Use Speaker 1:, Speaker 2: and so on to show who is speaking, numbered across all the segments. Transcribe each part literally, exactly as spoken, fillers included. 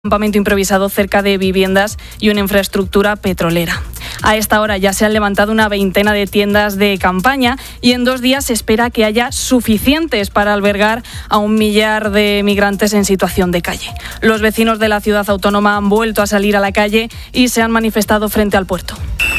Speaker 1: Campamento improvisado cerca de viviendas y una infraestructura petrolera. A esta hora ya se han levantado una veintena de tiendas de campaña y en dos días se espera que haya suficientes para albergar a un millar de migrantes en situación de calle. Los vecinos de la ciudad autónoma han vuelto a salir a la calle y se han manifestado frente al puerto.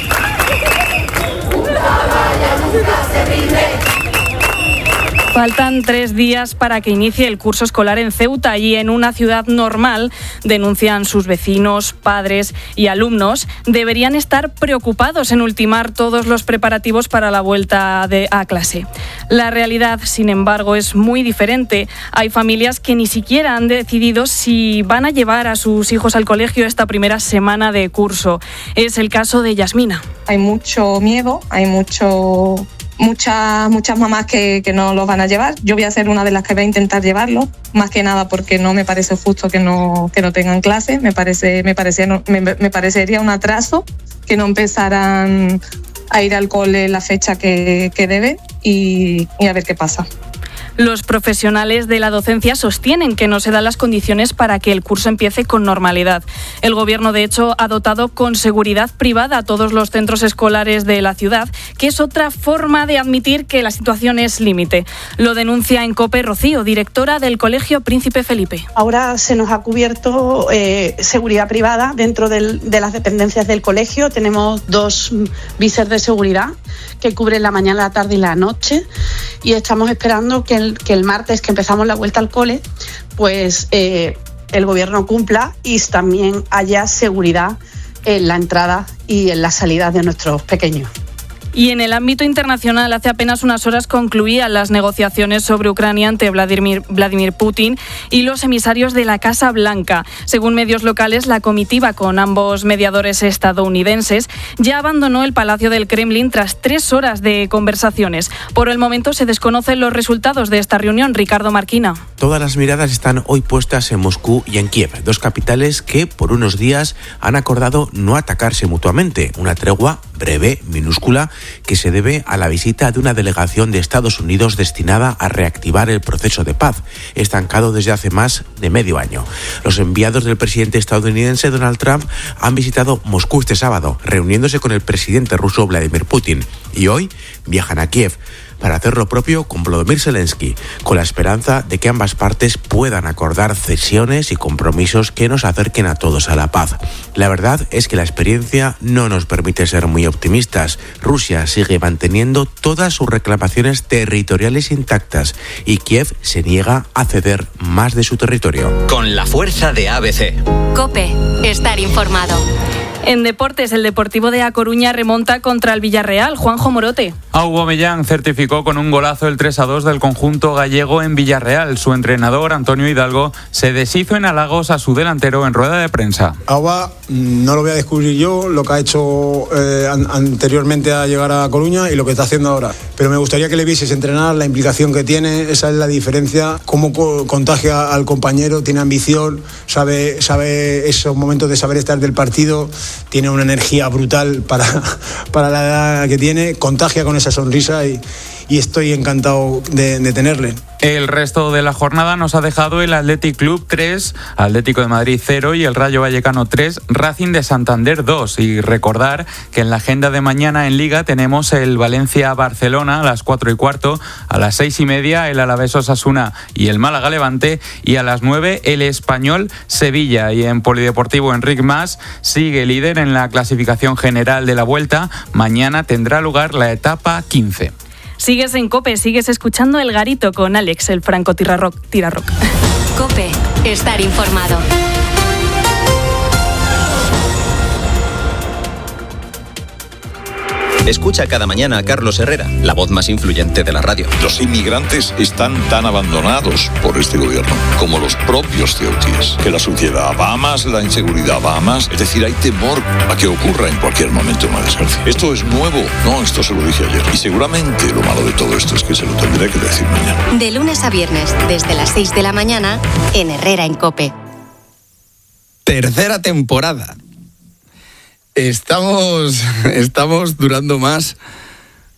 Speaker 1: Faltan tres días para que inicie el curso escolar en Ceuta y en una ciudad normal, denuncian sus vecinos, padres y alumnos, deberían estar preocupados en ultimar todos los preparativos para la vuelta de, a clase. La realidad, sin embargo, es muy diferente. Hay familias que ni siquiera han decidido si van a llevar a sus hijos al colegio esta primera semana de curso. Es el caso de Yasmina.
Speaker 2: Hay mucho miedo, hay mucho... Muchas, muchas mamás que, que no los van a llevar. Yo voy a ser una de las que voy a intentar llevarlo, más que nada porque no me parece justo que no, que no tengan clase. Me, parece, me, parecía, me, me parecería un atraso que no empezaran a ir al cole en la fecha que, que deben y, y a ver qué pasa.
Speaker 1: Los profesionales de la docencia sostienen que no se dan las condiciones para que el curso empiece con normalidad. El Gobierno, de hecho, ha dotado con seguridad privada a todos los centros escolares de la ciudad, que es otra forma de admitir que la situación es límite. Lo denuncia en COPE Rocío, directora del Colegio Príncipe Felipe.
Speaker 3: Ahora se nos ha cubierto eh, seguridad privada dentro del, de las dependencias del colegio. Tenemos dos visers de seguridad que cubren la mañana, la tarde y la noche. Y estamos esperando que el, que el martes, que empezamos la vuelta al cole, pues eh, el Gobierno cumpla y también haya seguridad en la entrada y en la salida de nuestros pequeños.
Speaker 1: Y en el ámbito internacional, hace apenas unas horas concluían las negociaciones sobre Ucrania ante Vladimir, Vladimir Putin y los emisarios de la Casa Blanca. Según medios locales, la comitiva con ambos mediadores estadounidenses ya abandonó el Palacio del Kremlin tras tres horas de conversaciones. Por el momento se desconocen los resultados de esta reunión. Ricardo Marquina.
Speaker 4: Todas las miradas están hoy puestas en Moscú y en Kiev, dos capitales que por unos días han acordado no atacarse mutuamente. Una tregua breve, minúscula, que se debe a la visita de una delegación de Estados Unidos destinada a reactivar el proceso de paz, estancado desde hace más de medio año. Los enviados del presidente estadounidense Donald Trump han visitado Moscú este sábado, reuniéndose con el presidente ruso Vladimir Putin, y hoy viajan a Kiev para hacer lo propio con Volodymyr Zelensky, con la esperanza de que ambas partes puedan acordar cesiones y compromisos que nos acerquen a todos a la paz. La verdad es que la experiencia no nos permite ser muy optimistas. Rusia sigue manteniendo todas sus reclamaciones territoriales intactas y Kiev se niega a ceder más de su territorio.
Speaker 5: Con la fuerza de A B C.
Speaker 6: COPE. Estar informado.
Speaker 1: En deportes, el Deportivo de A Coruña remonta contra el Villarreal. Juanjo Morote.
Speaker 7: Aubameyang certificó con un golazo el tres a dos del conjunto gallego en Villarreal. Su entrenador, Antonio Hidalgo, se deshizo en halagos a su delantero en rueda de prensa.
Speaker 8: Auba, no lo voy a descubrir yo, lo que ha hecho eh, an- anteriormente a llegar a Coruña y lo que está haciendo ahora. Pero me gustaría que le vieses entrenar, la implicación que tiene, esa es la diferencia, cómo co- contagia al compañero, tiene ambición, sabe, sabe esos momentos de saber estar del partido. Tiene una energía brutal para, para la edad que tiene, contagia con esa sonrisa y, y estoy encantado de, de tenerle.
Speaker 7: El resto de la jornada nos ha dejado el Athletic Club tres, Atlético de Madrid cero y el Rayo Vallecano tres, Racing de Santander dos. Y recordar que en la agenda de mañana en Liga tenemos el Valencia-Barcelona a las cuatro y cuarto, a las seis y media el Alavés-Osasuna y el Málaga-Levante y a las nueve el Español-Sevilla. Y en Polideportivo Enric Mas sigue líder en la clasificación general de la Vuelta. Mañana tendrá lugar la etapa quince.
Speaker 1: Sigues en COPE, sigues escuchando El Garito con Alex, el Franco Tirarroc. Tirarroc.
Speaker 6: COPE. Estar informado.
Speaker 5: Escucha cada mañana a Carlos Herrera, la voz más influyente de la radio.
Speaker 9: Los inmigrantes están tan abandonados por este gobierno como los propios ceutíes. Que la suciedad va a más, la inseguridad va a más. Es decir, hay temor a que ocurra en cualquier momento una desgracia. Esto es nuevo. No, esto se lo dije ayer. Y seguramente lo malo de todo esto es que se lo tendré que decir mañana.
Speaker 6: De lunes a viernes, desde las seis de la mañana, en Herrera en COPE.
Speaker 10: Tercera temporada. Estamos, estamos durando más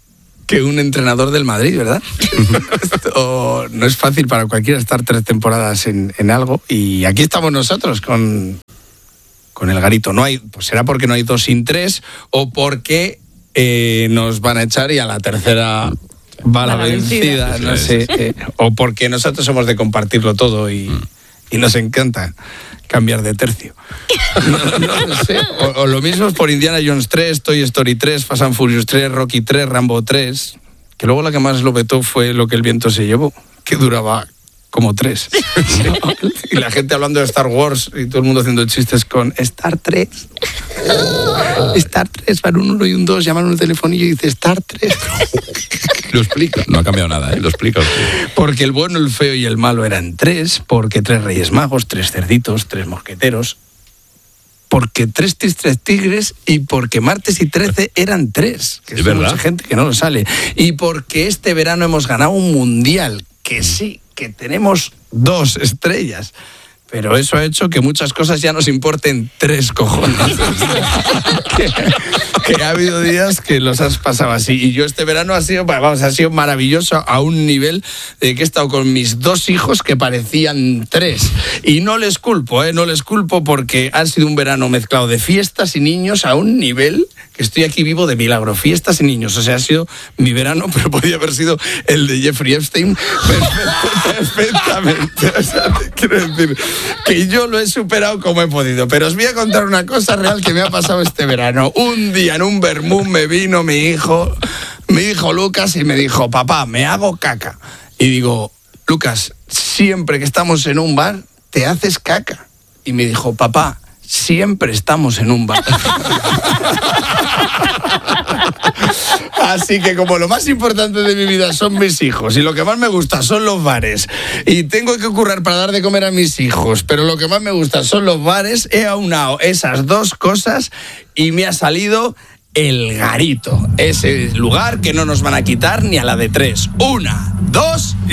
Speaker 10: que un entrenador del Madrid, ¿verdad? Esto no es fácil para cualquiera estar tres temporadas en, en algo, y aquí estamos nosotros con, con el Garito. No hay, pues será porque no hay dos sin tres, o porque eh, nos van a echar y a la tercera va la vencida, no sé, eh, o porque nosotros somos de compartirlo todo y, y nos encanta cambiar de tercio. No, no, no sé. O, o lo mismo es por Indiana Jones tres, Toy Story tres, Fast and Furious tres, Rocky tres, Rambo tres, que luego la que más lo vetó fue Lo que el viento se llevó, que duraba como tres. Y la gente hablando de Star Wars y todo el mundo haciendo chistes con Star tres. Star tres, van un uno y un dos, llaman un telefonillo y dice Star tres.
Speaker 11: Lo explica, no ha cambiado nada, ¿eh? Lo explica.
Speaker 10: Porque el bueno, el feo y el malo eran tres, porque tres reyes magos, tres cerditos, tres mosqueteros, porque tres tristes tigres y porque martes y trece eran tres. Que es mucha gente que no lo sale. Y porque este verano hemos ganado un mundial, que sí, que tenemos dos estrellas. Pero eso ha hecho que muchas cosas ya nos importen tres cojones. que, que ha habido días que los has pasado así. Y yo este verano ha sido, vamos, ha sido maravilloso a un nivel de que he estado con mis dos hijos que parecían tres. Y no les culpo, ¿eh? No les culpo porque ha sido un verano mezclado de fiestas y niños a un nivel que estoy aquí vivo de milagro. Fiestas y niños. O sea, ha sido mi verano, pero podía haber sido el de Jeffrey Epstein perfectamente. O sea, te quiero decir que yo lo he superado como he podido. Pero os voy a contar una cosa real que me ha pasado este verano. Un día en un vermú me vino mi hijo, mi hijo Lucas, y me dijo, papá, me hago caca. Y digo, Lucas, siempre que estamos en un bar, te haces caca. Y me dijo, papá, siempre estamos en un bar. Así que como lo más importante de mi vida son mis hijos y lo que más me gusta son los bares y tengo que currar para dar de comer a mis hijos, pero lo que más me gusta son los bares, he aunado esas dos cosas y me ha salido el Garito, ese lugar que no nos van a quitar ni a la de tres. Una, dos y...